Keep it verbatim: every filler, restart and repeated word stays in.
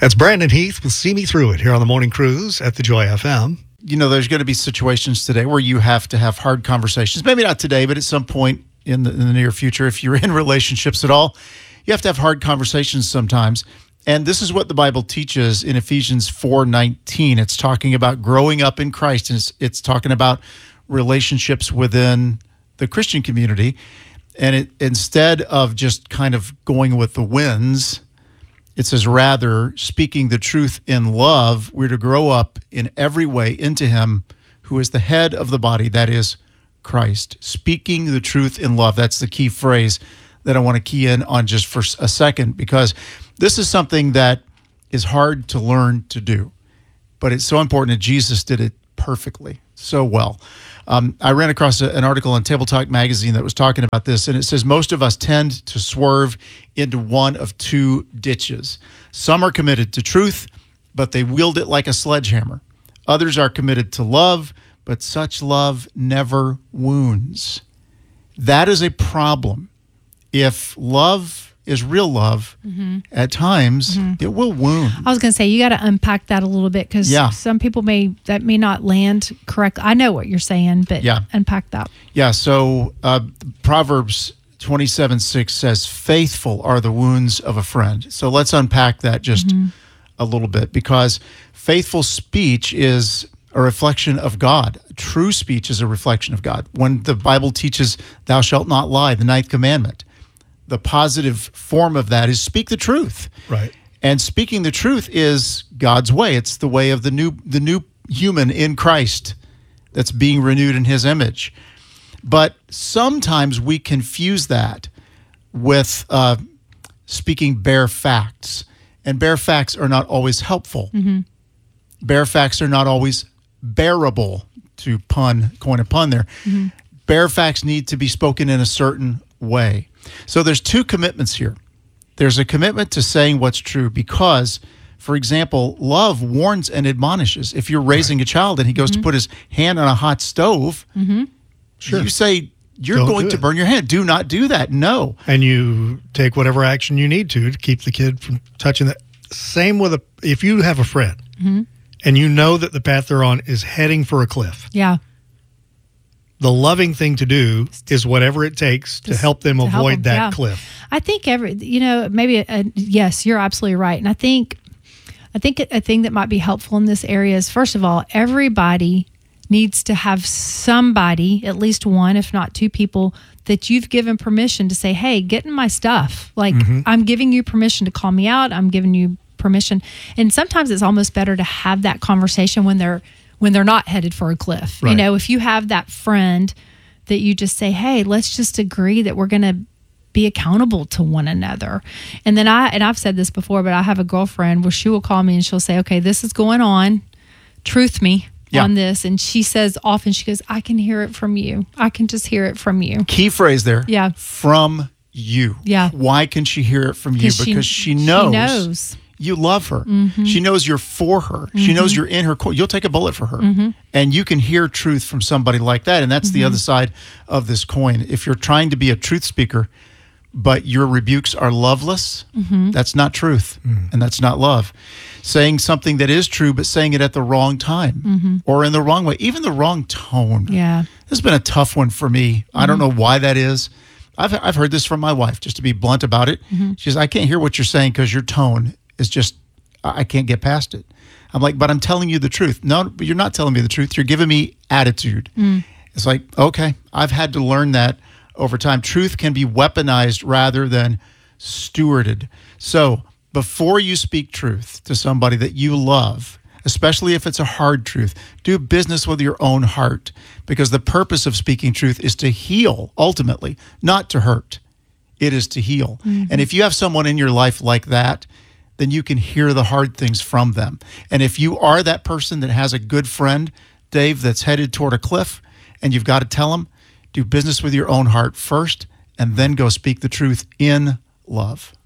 That's Brandon Heath with See Me Through It here on the Morning Cruise at the Joy F M. You know, there's going to be situations today where you have to have hard conversations. Maybe not today, but at some point in the, in the near future, if you're in relationships at all, you have to have hard conversations sometimes. And this is what the Bible teaches in Ephesians four nineteen. It's talking about growing up in Christ, and it's, it's talking about relationships within the Christian community. And it, instead of just kind of going with the winds, it says, rather, speaking the truth in love, we're to grow up in every way into him who is the head of the body, that is Christ. Speaking the truth in love, that's the key phrase that I want to key in on just for a second, because this is something that is hard to learn to do, but it's so important that Jesus did it perfectly, so well. Um, I ran across a, an article on Table Talk magazine that was talking about this, and it says most of us tend to swerve into one of two ditches. Some are committed to truth, but they wield it like a sledgehammer. Others are committed to love, but such love never wounds. That is a problem. If love is real love, mm-hmm. at times, mm-hmm. it will wound. I was going to say, you got to unpack that a little bit, because yeah. some people may, that may not land correctly. I know what you're saying, but yeah. unpack that. Yeah, so uh, Proverbs twenty-seven six says, faithful are the wounds of a friend. So let's unpack that just mm-hmm. a little bit, because faithful speech is a reflection of God. True speech is a reflection of God. When the Bible teaches, thou shalt not lie, the ninth commandment, the positive form of that is speak the truth. Right. And speaking the truth is God's way. It's the way of the new the new human in Christ that's being renewed in his image. But sometimes we confuse that with uh, speaking bare facts. And bare facts are not always helpful. Mm-hmm. Bare facts are not always bearable, to pun, coin a pun there. Mm-hmm. Bare facts need to be spoken in a certain way. So there's two commitments here. There's a commitment to saying what's true because, for example, love warns and admonishes. If you're raising right. a child and he goes mm-hmm. to put his hand on a hot stove, mm-hmm. sure. you say, you're Don't going to burn your hand. Do not do that. No. And you take whatever action you need to to keep the kid from touching that. Same with a, if you have a friend mm-hmm. and you know that the path they're on is heading for a cliff. Yeah. The loving thing to do is whatever it takes to Just help them to avoid help them, that yeah. cliff. I think every, you know, maybe, a, yes, you're absolutely right. And I think, I think a thing that might be helpful in this area is, first of all, everybody needs to have somebody, at least one, if not two people, that you've given permission to say, hey, get in my stuff. Like, mm-hmm. I'm giving you permission to call me out. I'm giving you permission. And sometimes it's almost better to have that conversation when they're when they're not headed for a cliff. Right. You know, if you have that friend that you just say, hey, let's just agree that we're going to be accountable to one another. And then I, and I've said this before, but I have a girlfriend where she will call me and she'll say, okay, this is going on. Truth me yeah. on this. And she says often, she goes, I can hear it from you. I can just hear it from you. Key phrase there. Yeah. From you. Yeah. Why can she hear it from you? Because she, she knows. She knows. You love her. Mm-hmm. She knows you're for her. Mm-hmm. She knows you're in her corner. You'll take a bullet for her. Mm-hmm. And you can hear truth from somebody like that. And that's mm-hmm. the other side of this coin. If you're trying to be a truth speaker, but your rebukes are loveless, mm-hmm. that's not truth. Mm-hmm. And that's not love. Saying something that is true, but saying it at the wrong time mm-hmm. or in the wrong way, even the wrong tone. Yeah. This has been a tough one for me. Mm-hmm. I don't know why that is. I've, I've heard this from my wife, just to be blunt about it. Mm-hmm. She says, I can't hear what you're saying because your tone is just, I can't get past it. I'm like, but I'm telling you the truth. No, but you're not telling me the truth. You're giving me attitude. Mm. It's like, okay, I've had to learn that over time. Truth can be weaponized rather than stewarded. So before you speak truth to somebody that you love, especially if it's a hard truth, do business with your own heart, because the purpose of speaking truth is to heal, ultimately, not to hurt. It is to heal. Mm-hmm. And if you have someone in your life like that, then you can hear the hard things from them. And if you are that person that has a good friend, Dave, that's headed toward a cliff, and you've got to tell them, do business with your own heart first, and then go speak the truth in love.